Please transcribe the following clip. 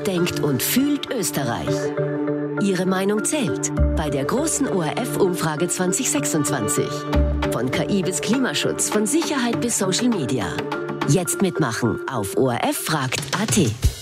denkt und fühlt Österreich. Ihre Meinung zählt bei der großen ORF-Umfrage 2026. Von KI bis Klimaschutz, von Sicherheit bis Social Media. Jetzt mitmachen auf ORF fragt.at.